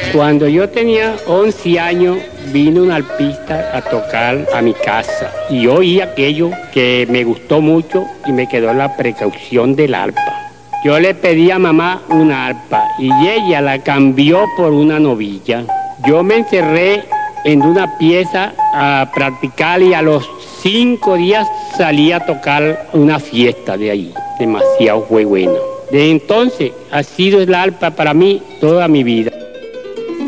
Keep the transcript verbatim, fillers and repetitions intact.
Cuando yo tenía once años, vino un arpista a tocar a mi casa y oí aquello que me gustó mucho y me quedó la precaución del arpa. Yo le pedí a mamá una arpa y ella la cambió por una novilla. Yo me encerré en una pieza a practicar y a los cinco días salí a tocar una fiesta de ahí. Demasiado fue bueno. Desde entonces ha sido el arpa para mí toda mi vida.